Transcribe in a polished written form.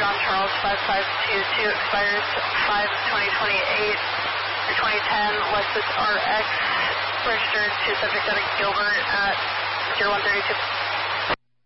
John Charles 5522, expires 5/2028 or 2010, Lexus RX, registered to subject at Gilbert at 0132.